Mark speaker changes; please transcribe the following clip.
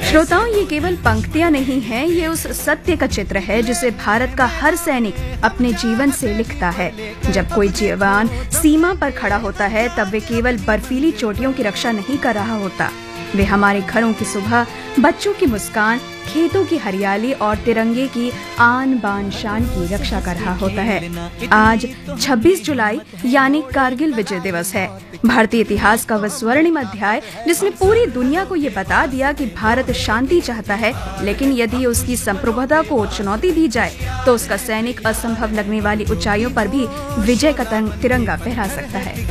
Speaker 1: श्रोताओं, ये केवल पंक्तियां नहीं हैं, ये उस सत्य का चित्र है जिसे भारत का हर सैनिक अपने जीवन से लिखता है। जब कोई जवान सीमा पर खड़ा होता है, तब वे केवल बर्फीली चोटियों की रक्षा नहीं कर रहा होता, वे हमारे घरों की सुबह, बच्चों की मुस्कान, खेतों की हरियाली और तिरंगे की आन बान शान की रक्षा कर रहा होता है। आज 26 जुलाई यानी कारगिल विजय दिवस है, भारतीय इतिहास का वह स्वर्णिम अध्याय जिसने पूरी दुनिया को ये बता दिया कि भारत शांति चाहता है, लेकिन यदि उसकी संप्रभुता को चुनौती दी जाए तो उसका सैनिक असंभव लगने वाली ऊंचाइयों पर भी विजय का तिरंगा फहरा सकता है।